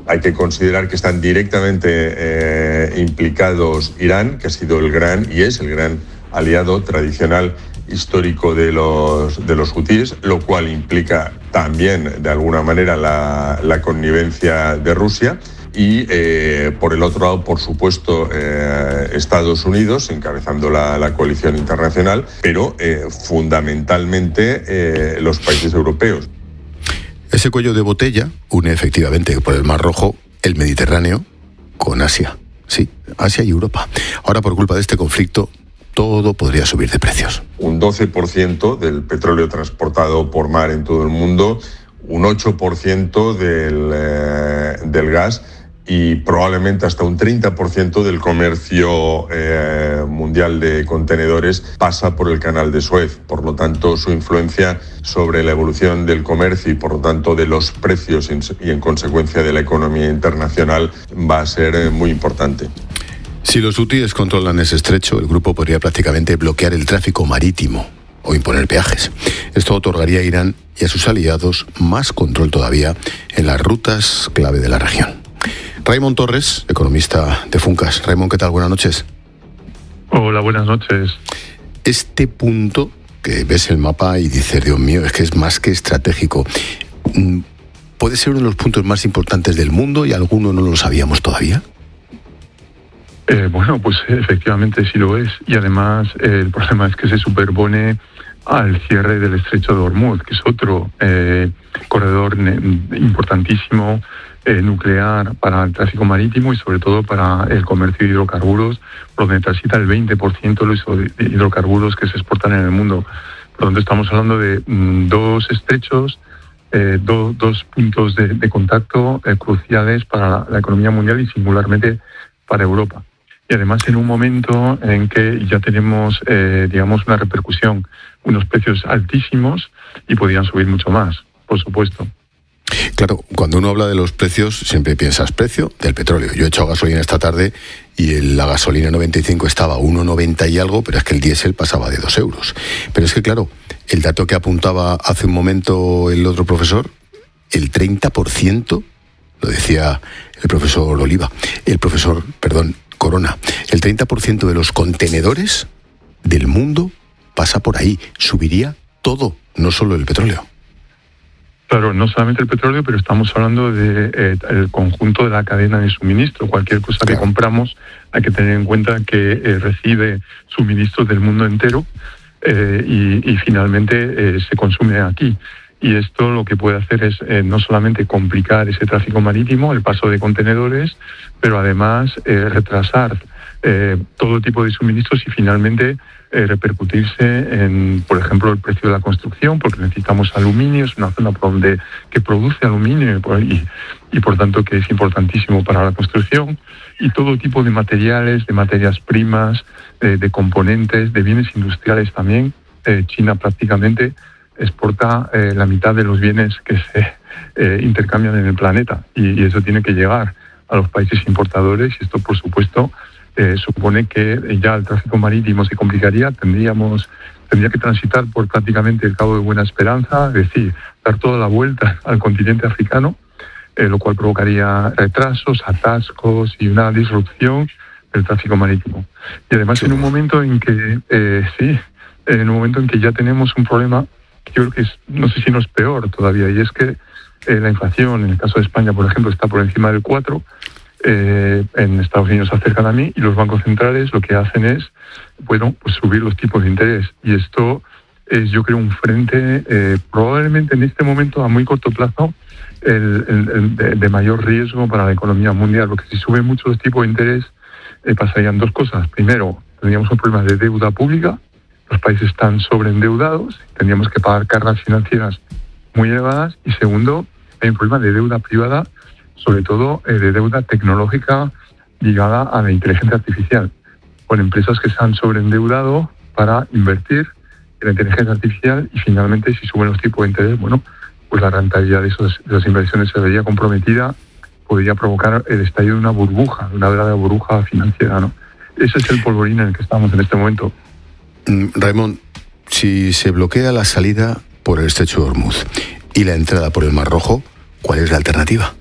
Hay que considerar que están directamente implicados Irán, que ha sido el gran y es el gran aliado tradicional histórico de los hutíes, lo cual implica también de alguna manera la connivencia de Rusia. Y por el otro lado, por supuesto, Estados Unidos encabezando la coalición internacional, pero fundamentalmente los países europeos. Ese cuello de botella une efectivamente por el Mar Rojo el Mediterráneo con Asia. Sí, Asia y Europa. Ahora, por culpa de este conflicto, todo podría subir de precios. Un 12% del petróleo transportado por mar en todo el mundo, un 8% del gas y probablemente hasta un 30% del comercio mundial de contenedores pasa por el canal de Suez. Por lo tanto, su influencia sobre la evolución del comercio y por lo tanto de los precios y en consecuencia de la economía internacional va a ser muy importante. Si los hutíes controlan ese estrecho, el grupo podría prácticamente bloquear el tráfico marítimo o imponer peajes. Esto otorgaría a Irán y a sus aliados más control todavía en las rutas clave de la región. Raimon Torres, economista de Funcas. Raimon, ¿qué tal? Buenas noches. Hola, buenas noches. Este punto que ves el mapa y dices, Dios mío, es que es más que estratégico. ¿Puede ser uno de los puntos más importantes del mundo y alguno no lo sabíamos todavía? Bueno, pues efectivamente sí lo es. Y además el problema es que se superpone al cierre del estrecho de Hormuz, que es otro corredor importantísimo nuclear para el tráfico marítimo y sobre todo para el comercio de hidrocarburos, donde transita el 20% de los hidrocarburos que se exportan en el mundo. Por lo tanto, estamos hablando de dos estrechos, dos puntos de contacto cruciales para la economía mundial y singularmente para Europa. Y además en un momento en que ya tenemos, digamos, una repercusión, unos precios altísimos y podrían subir mucho más, por supuesto. Claro, cuando uno habla de los precios, siempre piensas precio del petróleo. Yo he echado gasolina esta tarde y la gasolina 95 estaba a 1,90 y algo, pero es que el diésel pasaba de 2 euros. Pero es que, claro, el dato que apuntaba hace un momento el otro profesor, el 30%, lo decía el profesor Corona, el 30% de los contenedores del mundo pasa por ahí. Subiría todo, no solo el petróleo. Claro, no solamente el petróleo, pero estamos hablando del conjunto de la cadena de suministro. Cualquier cosa que compramos hay que tener en cuenta que recibe suministros del mundo entero y finalmente se consume aquí. Y esto lo que puede hacer es no solamente complicar ese tráfico marítimo, el paso de contenedores, pero además retrasar todo tipo de suministros y finalmente repercutirse en, por ejemplo, el precio de la construcción, porque necesitamos aluminio, es una zona que produce aluminio y por tanto que es importantísimo para la construcción, y todo tipo de materiales, de materias primas, de componentes, de bienes industriales también. China prácticamente exporta la mitad de los bienes que se intercambian en el planeta y eso tiene que llegar a los países importadores y esto, por supuesto, supone que ya el tráfico marítimo se complicaría, tendría que transitar por prácticamente el Cabo de Buena Esperanza, es decir, dar toda la vuelta al continente africano, lo cual provocaría retrasos, atascos y una disrupción del tráfico marítimo. Y además en un momento en que ya tenemos un problema, yo creo que no sé si no es peor todavía, y es que la inflación, en el caso de España, por ejemplo, está por encima del 4%, en Estados Unidos se acercan a mí y los bancos centrales lo que hacen es, pues subir los tipos de interés. Y esto es, yo creo, un frente probablemente en este momento a muy corto plazo de mayor riesgo para la economía mundial, porque si suben mucho los tipos de interés pasarían dos cosas. Primero, tendríamos un problema de deuda pública, los países están sobreendeudados, tendríamos que pagar cargas financieras muy elevadas, y segundo, hay un problema de deuda privada, sobre todo de deuda tecnológica ligada a la inteligencia artificial, con empresas que se han sobreendeudado para invertir en la inteligencia artificial y finalmente si suben los tipos de interés, pues la rentabilidad de esas inversiones se vería comprometida, podría provocar el estallido de una burbuja, de una verdadera burbuja financiera, ¿no? Ese es el polvorín en el que estamos en este momento. Raimon, si se bloquea la salida por el estrecho de Hormuz y la entrada por el Mar Rojo, ¿cuál es la alternativa?